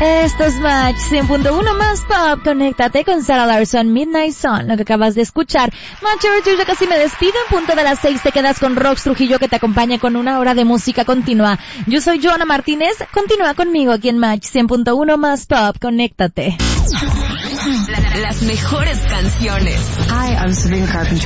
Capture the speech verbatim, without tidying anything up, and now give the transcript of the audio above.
Esto es Match cien punto uno más Pop. Conéctate con Sarah Larson, Midnight Sun. Lo que acabas de escuchar. Match, yo ya casi me despido. En punto de las seis te quedas con Rox Trujillo, que te acompaña con una hora de música continua. Yo soy Joana Martínez. Continúa conmigo aquí en Match cien punto uno más Pop. Conéctate. La, las mejores canciones. Hi, I'm Sabrina Carpenter.